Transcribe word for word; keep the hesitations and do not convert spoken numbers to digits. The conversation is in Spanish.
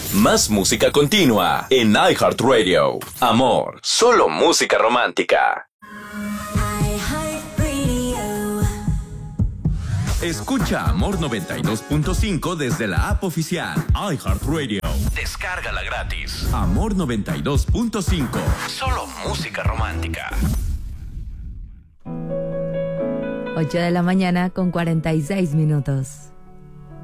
Más música continua en iHeartRadio. Amor, solo música romántica. Escucha Amor noventa y dos punto cinco desde la app oficial iHeartRadio. Descárgala gratis. Amor noventa y dos punto cinco. Solo música romántica. ocho de la mañana con cuarenta y seis minutos.